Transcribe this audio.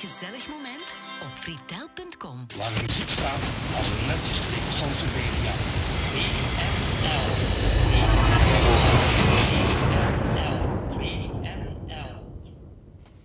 gezellig moment op fritel.com. Waar muziek staat als een net gestreken Sanse